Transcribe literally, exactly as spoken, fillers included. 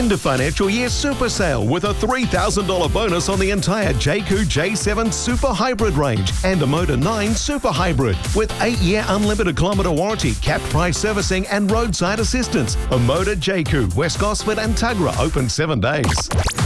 End of financial year super sale with a three thousand dollars bonus on the entire Jayco J seven Super Hybrid range and a Motor nine Super Hybrid with eight year unlimited kilometre warranty, capped price servicing and roadside assistance. A Motor Jayco, West Gosford and Tuggerah open seven days.